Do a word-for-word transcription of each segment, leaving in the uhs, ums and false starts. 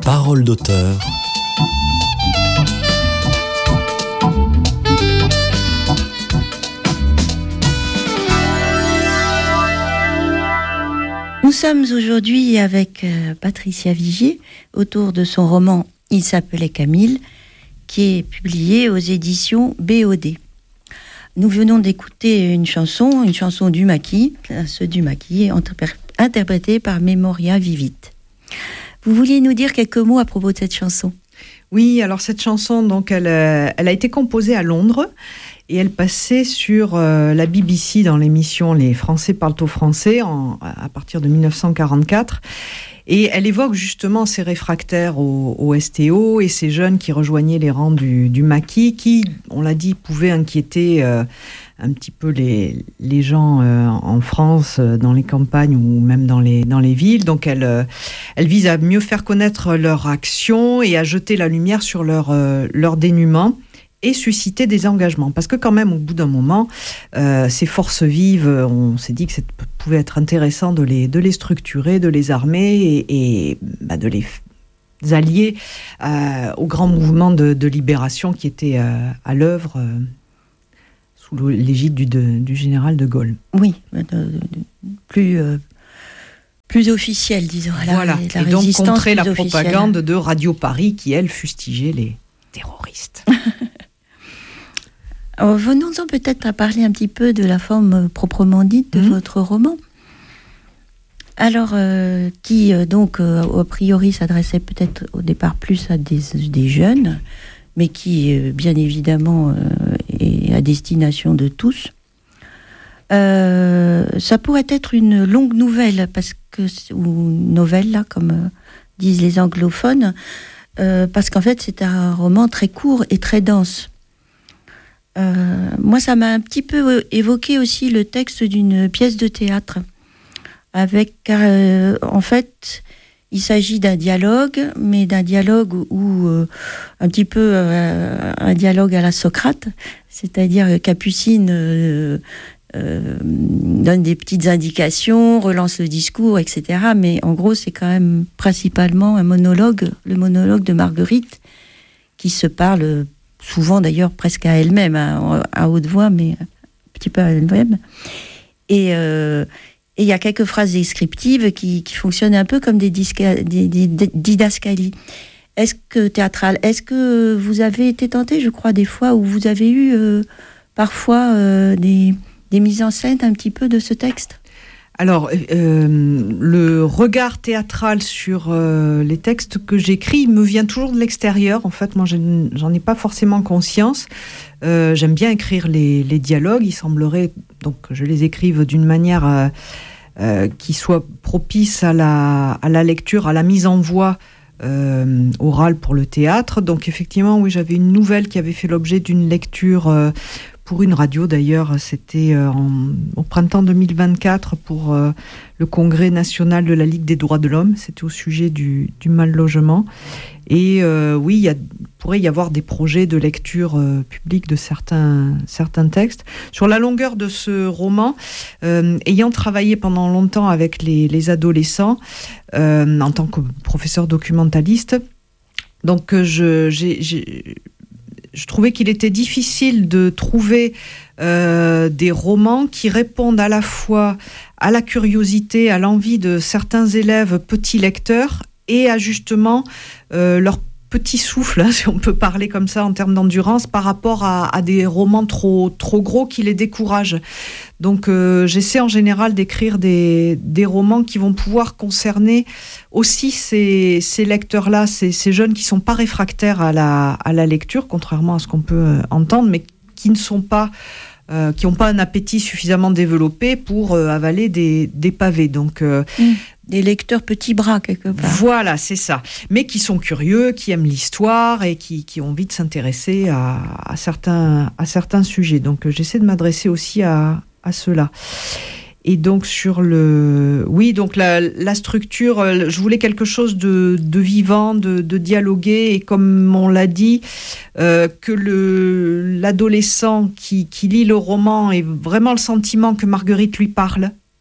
Parole d'auteur. Nous sommes aujourd'hui avec euh, Patricia Vigier autour de son roman « Il s'appelait Camille » qui est publié aux éditions B O D. Nous venons d'écouter une chanson, une chanson du Maquis, ce du Maquis, interprétée par Memoria Vivit. Vous vouliez nous dire quelques mots à propos de cette chanson ? Oui, alors cette chanson, donc, elle, elle a été composée à Londres et elle passait sur euh, la B B C dans l'émission Les Français parlent au français en, à partir de dix-neuf cent quarante-quatre. Et elle évoque justement ces réfractaires au, au S T O et ces jeunes qui rejoignaient les rangs du, du Maquis, qui, on l'a dit, pouvaient inquiéter euh, un petit peu les, les gens euh, en France, dans les campagnes ou même dans les, dans les villes. Donc elle, euh, elle vise à mieux faire connaître leur action et à jeter la lumière sur leur, euh, leur dénuement et susciter des engagements. Parce que quand même, au bout d'un moment, euh, ces forces vives, on s'est dit que ça pouvait être intéressant de les, de les structurer, de les armer et, et bah, de les allier euh, au grand mouvement de, de libération qui était euh, à l'œuvre euh, sous l'égide du, de, du général de Gaulle. Oui, de, de, plus... Euh... plus officielle, disons. La, voilà, la et donc contrer la officielle. propagande de Radio Paris qui, elle, fustigeait les terroristes. Alors, venons-en peut-être à parler un petit peu de la forme proprement dite de mmh. votre roman. Alors, euh, qui euh, donc, euh, a priori, s'adressait peut-être au départ plus à des, des jeunes, mais qui, euh, bien évidemment, euh, est à destination de tous. Euh, ça pourrait être une longue nouvelle, parce que, ou novelle, là, comme euh, disent les anglophones, euh, parce qu'en fait, c'est un roman très court et très dense. Euh, moi, ça m'a un petit peu évoqué aussi le texte d'une pièce de théâtre, avec, euh, en fait, il s'agit d'un dialogue, mais d'un dialogue où, euh, un petit peu, euh, un dialogue à la Socrate, c'est-à-dire Capucine euh, euh, donne des petites indications, relance le discours, et cetera. Mais en gros, c'est quand même principalement un monologue, le monologue de Marguerite, qui se parle souvent d'ailleurs presque à elle-même, à, à haute voix, mais un petit peu à elle-même. Et euh, il y a quelques phrases descriptives qui, qui fonctionnent un peu comme des, disca, des, des, des didascalies. Est-ce que théâtral, est-ce que vous avez été tenté, je crois, des fois où vous avez eu euh, parfois euh, des, des mises en scène un petit peu de ce texte ? Alors, euh, le regard théâtral sur euh, les textes que j'écris me vient toujours de l'extérieur. En fait, moi, je, j'en ai pas forcément conscience. Euh, j'aime bien écrire les, les dialogues. Il semblerait donc que je les écrive d'une manière euh, euh, qui soit propice à la, à la lecture, à la mise en voix euh, orale pour le théâtre. Donc, effectivement, oui, j'avais une nouvelle qui avait fait l'objet d'une lecture euh, pour une radio d'ailleurs, c'était euh, en, au printemps deux mille vingt-quatre pour euh, le Congrès national de la Ligue des droits de l'homme, c'était au sujet du, du mal-logement. Et euh, oui, il y a, pourrait y avoir des projets de lecture euh, publique de certains, certains textes. Sur la longueur de ce roman, euh, ayant travaillé pendant longtemps avec les, les adolescents, euh, en tant que professeur documentaliste, donc je, j'ai... j'ai Je trouvais qu'il était difficile de trouver euh, des romans qui répondent à la fois à la curiosité, à l'envie de certains élèves petits lecteurs et à justement euh, leur petit souffle, hein, si on peut parler comme ça en termes d'endurance, par rapport à, à des romans trop, trop gros qui les découragent. Donc euh, j'essaie en général d'écrire des, des romans qui vont pouvoir concerner aussi ces, ces lecteurs-là, ces, ces jeunes qui ne sont pas réfractaires à la, à la lecture, contrairement à ce qu'on peut entendre, mais qui ne sont pas, euh, qui n'ont pas un appétit suffisamment développé pour euh, avaler des, des pavés. Donc, euh, mmh. Des lecteurs petits bras, quelque part. Voilà, c'est ça. Mais qui sont curieux, qui aiment l'histoire et qui, qui ont envie de s'intéresser à, à, certains, à certains sujets. Donc, euh, j'essaie de m'adresser aussi à, à ceux-là. Et donc, sur le... Oui, donc la, la structure, je voulais quelque chose de, de vivant, de, de dialogué. Et comme on l'a dit, euh, que le, l'adolescent qui, qui lit le roman ait vraiment le sentiment que Marguerite lui parle.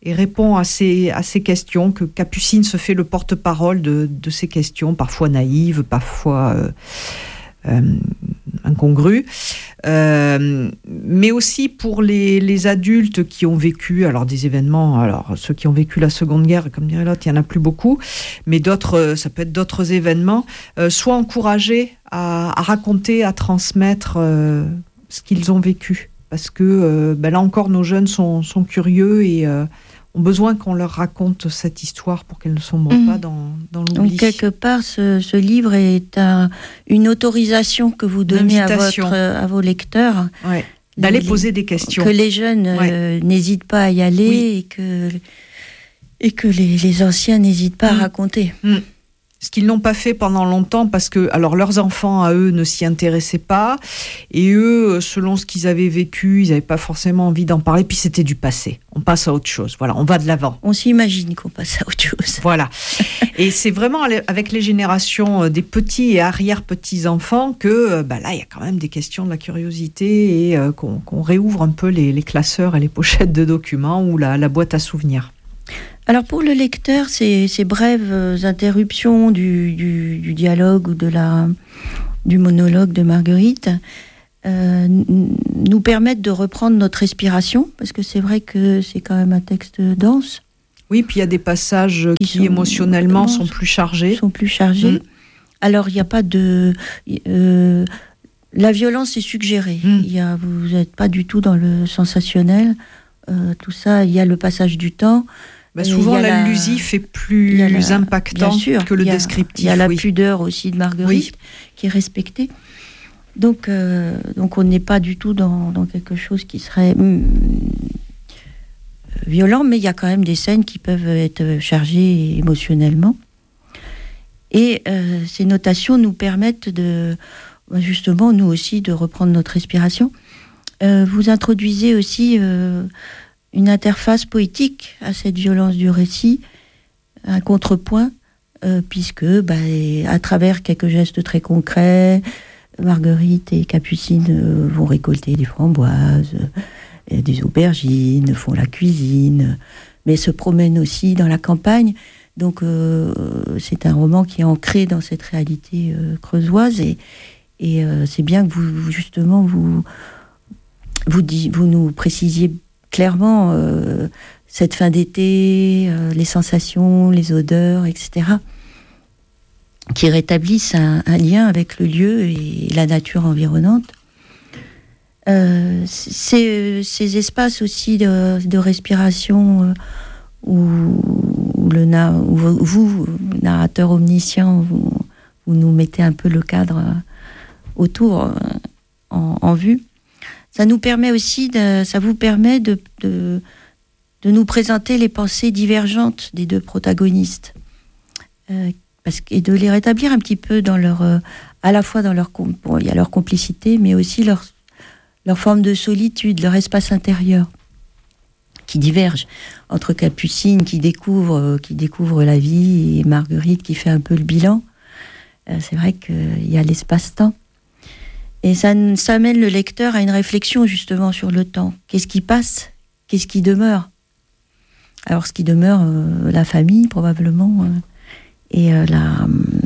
et répond à ces, à ces questions, que Capucine se fait le porte-parole de, de ces questions, parfois naïves, parfois euh, euh, incongrues. Euh, mais aussi pour les, les adultes qui ont vécu alors des événements, alors ceux qui ont vécu la Seconde Guerre, comme dirait l'autre, il n'y en a plus beaucoup, mais d'autres, ça peut être d'autres événements, euh, soient encouragés à, à raconter, à transmettre euh, ce qu'ils ont vécu. Parce que euh, ben là encore, nos jeunes sont, sont curieux et euh, ont besoin qu'on leur raconte cette histoire pour qu'elles ne sombrent mmh. pas dans, dans l'oubli. Donc, quelque part, ce, ce livre est un, une autorisation que vous donnez à, votre, à vos lecteurs. Ouais. D'aller les, poser des questions. Que les jeunes ouais. euh, n'hésitent pas à y aller oui. et que, et que les, les anciens n'hésitent pas mmh. à raconter. Mmh. Ce qu'ils n'ont pas fait pendant longtemps parce que alors leurs enfants à eux ne s'y intéressaient pas et eux selon ce qu'ils avaient vécu ils n'avaient pas forcément envie d'en parler, puis c'était du passé, on passe à autre chose, voilà, on va de l'avant, on s'imagine qu'on passe à autre chose, voilà. Et c'est vraiment avec les générations des petits et arrière-petits enfants que bah là il y a quand même des questions de la curiosité et euh, qu'on, qu'on réouvre un peu les, les classeurs et les pochettes de documents ou la, la boîte à souvenirs. Alors pour le lecteur, ces, ces brèves interruptions du, du, du dialogue ou de la, du monologue de Marguerite euh, nous permettent de reprendre notre respiration, parce que c'est vrai que c'est quand même un texte dense. Oui, puis il y a des passages qui, qui sont, émotionnellement sont plus chargés. Sont plus chargés. Mmh. Alors il n'y a pas de... Euh, la violence est suggérée. Mmh. Il y a, vous n'êtes pas du tout dans le sensationnel. Euh, tout ça, il y a le passage du temps. Bah souvent, l'allusif la... est plus la... impactant sûr, que le il a, descriptif. Il y a la oui. pudeur aussi de Marguerite, oui. qui est respectée. Donc, euh, donc on n'est pas du tout dans, dans quelque chose qui serait hum, violent, mais il y a quand même des scènes qui peuvent être chargées émotionnellement. Et euh, ces notations nous permettent de, justement, nous aussi, de reprendre notre respiration. Euh, vous introduisez aussi... Euh, une interface poétique à cette violence du récit, un contrepoint, euh, puisque bah, à travers quelques gestes très concrets, Marguerite et Capucine euh, vont récolter des framboises, euh, des aubergines, font la cuisine, mais se promènent aussi dans la campagne. Donc euh, c'est un roman qui est ancré dans cette réalité euh, creusoise et, et euh, c'est bien que vous, justement, vous, vous, dit, vous nous précisiez clairement, euh, cette fin d'été, euh, les sensations, les odeurs, et cetera, qui rétablissent un, un lien avec le lieu et la nature environnante. Euh, ces, ces espaces aussi de, de respiration euh, où, où, le na, où vous, narrateur omniscient, vous, vous nous mettez un peu le cadre autour, euh, en, en vue. Ça nous permet aussi, de, ça vous permet de, de, de nous présenter les pensées divergentes des deux protagonistes, euh, parce, et de les rétablir un petit peu dans leur, euh, à la fois dans leur, bon, il y a leur complicité, mais aussi leur, leur forme de solitude, leur espace intérieur, qui diverge entre Capucine qui découvre, euh, qui découvre la vie et Marguerite qui fait un peu le bilan. Euh, c'est vrai qu'il y a l'espace-temps. Et ça, ça amène le lecteur à une réflexion justement sur le temps. Qu'est-ce qui passe ? Qu'est-ce qui demeure ? Alors ce qui demeure, euh, la famille probablement, euh, et euh, la,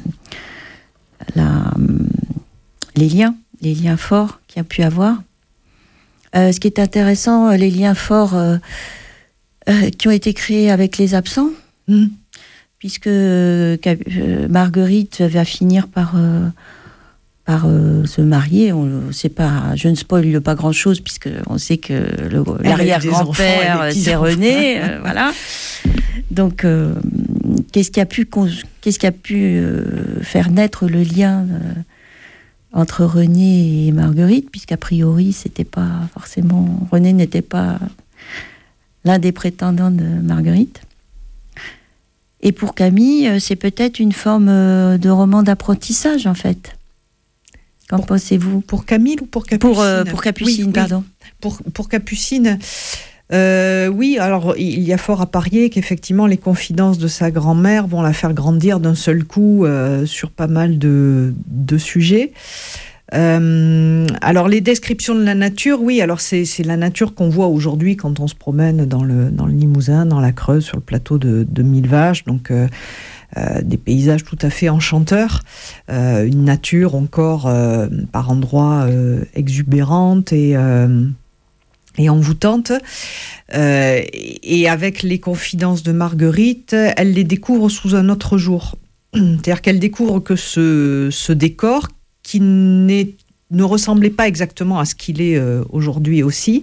la, les liens, les liens forts qu'il y a pu avoir. Euh, ce qui est intéressant, les liens forts euh, euh, qui ont été créés avec les absents, mmh. puisque euh, Marguerite va finir par... Euh, par euh, se marier, on sait pas, je ne spoil pas grand-chose puisque on sait que le, l'arrière-grand-père c'est René, euh, voilà. Donc euh, qu'est-ce qui a pu qu'est-ce qui a pu euh, faire naître le lien euh, entre René et Marguerite, puisqu'a priori c'était pas forcément, René n'était pas l'un des prétendants de Marguerite. Et pour Camille, c'est peut-être une forme de roman d'apprentissage en fait. Qu'en pour, pensez-vous ? Pour Camille ou pour Capucine ? Pour, euh, pour Capucine, oui, pardon. Oui. Pour, pour Capucine, euh, oui, alors il y a fort à parier qu'effectivement les confidences de sa grand-mère vont la faire grandir d'un seul coup euh, sur pas mal de, de sujets. Euh, alors les descriptions de la nature, oui, alors c'est, c'est la nature qu'on voit aujourd'hui quand on se promène dans le, dans le Limousin, dans la Creuse, sur le plateau de, de Mille Vaches, donc euh, euh, des paysages tout à fait enchanteurs, euh, une nature encore euh, par endroits euh, exubérante et... Euh, et envoûtante, euh, et avec les confidences de Marguerite, elle les découvre sous un autre jour. C'est-à-dire qu'elle découvre que ce, ce décor, qui n'est, ne ressemblait pas exactement à ce qu'il est euh, aujourd'hui aussi,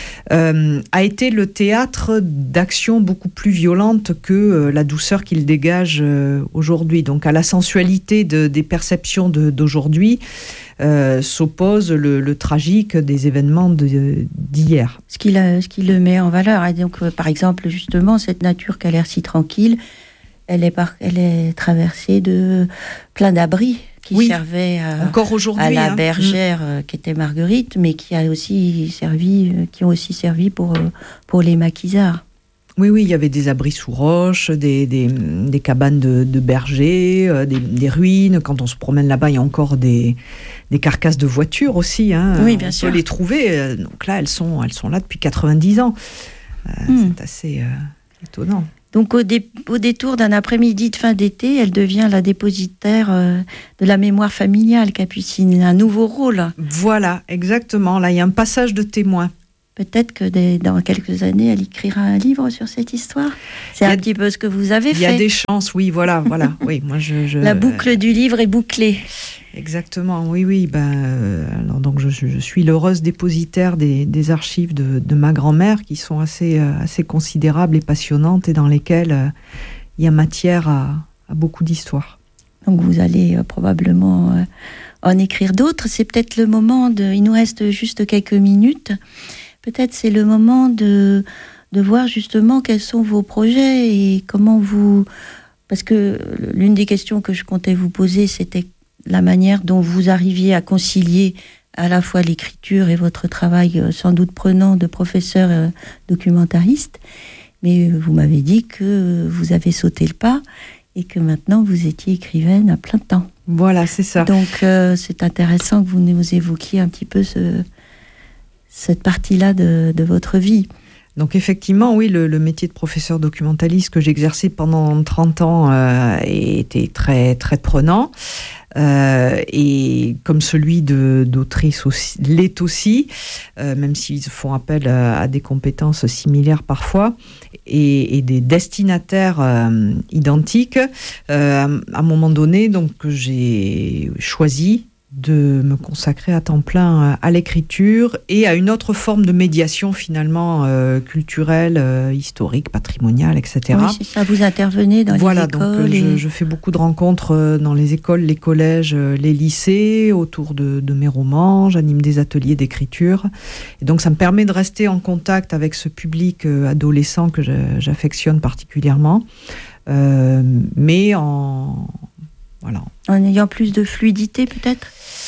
euh, a été le théâtre d'actions beaucoup plus violentes que euh, la douceur qu'il dégage euh, aujourd'hui. Donc à la sensualité de, des perceptions de, d'aujourd'hui, Euh, s'oppose le, le tragique des événements de, d'hier. Ce qui, la, ce qui le met en valeur. Et donc, euh, par exemple, justement, cette nature qui a l'air si tranquille, elle est, par, elle est traversée de plein d'abris qui oui, servaient à, encore aujourd'hui, à la hein. bergère mmh. qui était Marguerite, mais qui, a aussi servi, qui ont aussi servi pour, pour les maquisards. Oui, oui, il y avait des abris sous roche, des, des, des cabanes de, de bergers, euh, des, des ruines. Quand on se promène là-bas, il y a encore des, des carcasses de voitures aussi. Hein. Oui, bien on sûr. peut les trouver. Donc là, elles sont, elles sont là depuis quatre-vingt-dix ans. Euh, mmh. C'est assez euh, étonnant. Donc au, dé, au détour d'un après-midi de fin d'été, elle devient la dépositaire euh, de la mémoire familiale, Capucine. Un nouveau rôle. Voilà, exactement. Là, il y a un passage de témoin. Peut-être que des, dans quelques années, elle écrira un livre sur cette histoire. C'est un petit peu ce que vous avez fait. Il y a des chances, oui, voilà, voilà. Oui, moi je, je... La boucle du livre est bouclée. Exactement, oui, oui. Ben, euh, alors donc je, je suis l'heureuse dépositaire des, des archives de, de ma grand-mère, qui sont assez, euh, assez considérables et passionnantes, et dans lesquelles euh, il y a matière à, à beaucoup d'histoires. Donc vous allez euh, probablement euh, en écrire d'autres. C'est peut-être le moment de... Il nous reste juste quelques minutes. Peut-être c'est le moment de, de voir justement quels sont vos projets et comment vous... Parce que l'une des questions que je comptais vous poser, c'était la manière dont vous arriviez à concilier à la fois l'écriture et votre travail sans doute prenant de professeur documentariste. Mais vous m'avez dit que vous avez sauté le pas et que maintenant vous étiez écrivaine à plein temps. Voilà, c'est ça. Donc euh, c'est intéressant que vous nous évoquiez un petit peu ce... cette partie-là de, de votre vie. Donc effectivement, oui, le, le métier de professeur documentaliste que j'ai exercé pendant trente ans euh, était très, très prenant. Euh, et comme celui de, d'autrice aussi, l'est aussi, euh, même s'ils font appel à, à des compétences similaires parfois, et, et des destinataires euh, identiques. Euh, à un moment donné, donc, j'ai choisi de me consacrer à temps plein à l'écriture et à une autre forme de médiation finalement euh, culturelle, euh, historique, patrimoniale, et cetera. Oui, c'est ça, vous intervenez dans voilà, les écoles. Voilà, donc et... je, je fais beaucoup de rencontres dans les écoles, les collèges, les lycées, autour de, de mes romans, j'anime des ateliers d'écriture. Et donc ça me permet de rester en contact avec ce public adolescent que je, j'affectionne particulièrement, euh, mais en... Voilà. En ayant plus de fluidité, peut-être ?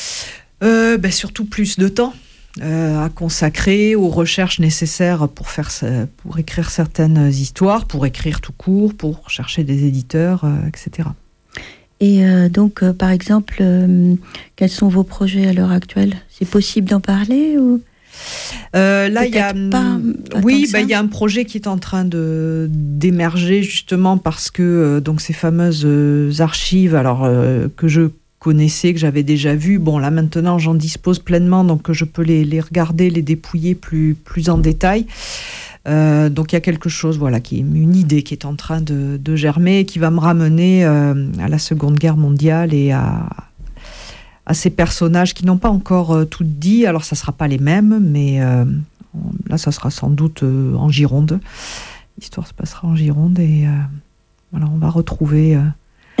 euh, ben Surtout plus de temps euh, à consacrer aux recherches nécessaires pour, faire, pour écrire certaines histoires, pour écrire tout court, pour chercher des éditeurs, euh, et cetera. Et euh, donc, euh, par exemple, euh, quels sont vos projets à l'heure actuelle ? C'est possible d'en parler ou... Euh, là, il y a, pas, pas oui, bah, il y a un projet qui est en train de d'émerger justement parce que euh, donc ces fameuses euh, archives, alors euh, que je connaissais, que j'avais déjà vues. Bon, là maintenant, j'en dispose pleinement, donc je peux les les regarder, les dépouiller plus plus en détail. Euh, donc il y a quelque chose, voilà, qui est une idée qui est en train de, de germer, et qui va me ramener euh, à la Seconde Guerre mondiale et à à ces personnages qui n'ont pas encore euh, tout dit. Alors, ça ne sera pas les mêmes, mais euh, là, ça sera sans doute euh, en Gironde. L'histoire se passera en Gironde et euh, voilà, on va retrouver... Euh,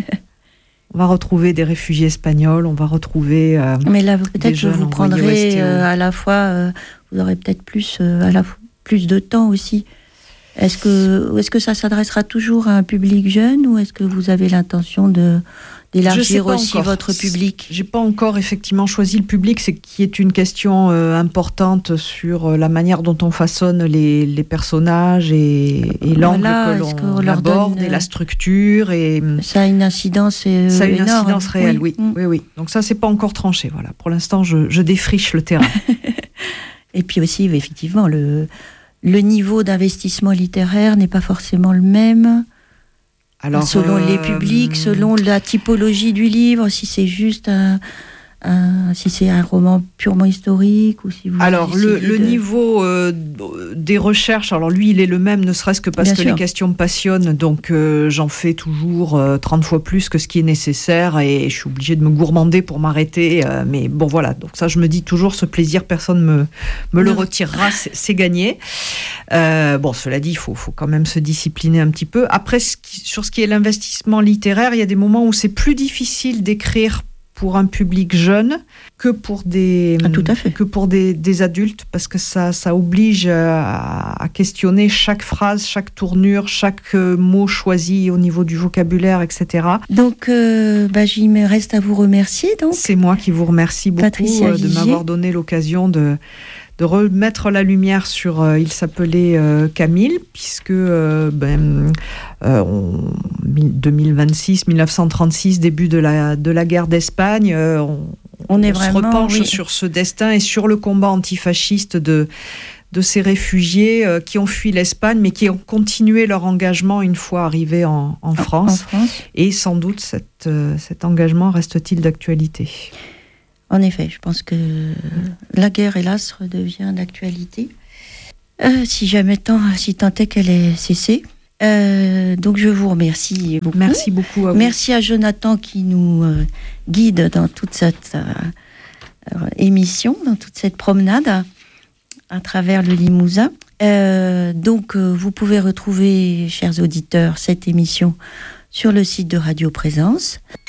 on va retrouver des réfugiés espagnols, on va retrouver euh, mais là, peut-être des jeunes que vous prendrez euh, à la fois... Euh, vous aurez peut-être plus, euh, à la, plus de temps aussi. Est-ce que, est-ce que ça s'adressera toujours à un public jeune ou est-ce que vous avez l'intention de, d'élargir aussi encore. votre public ? J'ai pas encore effectivement choisi le public, c'est qui est une question euh, importante sur euh, la manière dont on façonne les, les personnages et, et l'angle voilà, que l'on aborde donne, et la structure. Et, ça a une incidence euh, Ça a une énorme. incidence réelle, oui. oui. oui, oui. Donc ça, c'est pas encore tranché. Voilà. Pour l'instant, je, je défriche le terrain. Et puis aussi, effectivement, le, le niveau d'investissement littéraire n'est pas forcément le même. Alors, selon euh, les publics, selon la typologie du livre, si c'est juste un, un, si c'est un roman purement historique ou si vous alors le, de... le niveau euh, des recherches, alors lui il est le même, ne serait-ce que parce Bien que sûr. Les questions me passionnent, donc euh, j'en fais toujours euh, trente fois plus que ce qui est nécessaire et je suis obligée de me gourmander pour m'arrêter, euh, mais bon voilà, donc ça je me dis toujours, ce plaisir personne me me le retirera, c'est, c'est gagné. Euh, bon, cela dit, il faut faut quand même se discipliner un petit peu. Après, ce qui, sur ce qui est l'investissement littéraire, il y a des moments où c'est plus difficile d'écrire pour un public jeune que pour des ah, tout à fait. que pour des, des adultes, parce que ça ça oblige à, à questionner chaque phrase, chaque tournure, chaque mot choisi au niveau du vocabulaire, et cetera. Donc, euh, bah, il me reste à vous remercier. Donc, c'est moi qui vous remercie beaucoup Patricia euh, de m'avoir donné l'occasion de de remettre la lumière sur, euh, il s'appelait euh, Camille, puisque euh, ben, euh, on, deux mille vingt-six, dix-neuf cent trente-six, début de la, de la guerre d'Espagne, euh, on, on, est on vraiment, se repenche oui. sur ce destin et sur le combat antifasciste de, de ces réfugiés euh, qui ont fui l'Espagne, mais qui ont continué leur engagement une fois arrivés en, en, France. en France. Et sans doute, cette, euh, cet engagement reste-t-il d'actualité ? En effet, je pense que la guerre, hélas, redevient d'actualité. Euh, si jamais tant, si tant est qu'elle ait cessé. Euh, donc je vous remercie beaucoup. Merci beaucoup à vous. Merci à Jonathan qui nous euh, guide dans toute cette euh, émission, dans toute cette promenade à travers le Limousin. Euh, donc euh, vous pouvez retrouver, chers auditeurs, cette émission sur le site de Radio Présence.